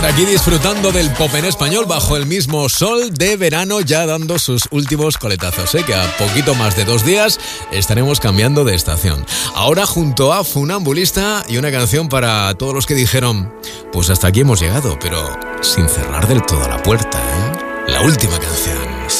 Aquí disfrutando del pop en español bajo el mismo sol de verano, ya dando sus últimos coletazos, que a poquito más de 2 días estaremos cambiando de estación. Ahora junto a Funambulista y una canción para todos los que dijeron, pues hasta aquí hemos llegado, pero sin cerrar del todo la puerta, La última canción.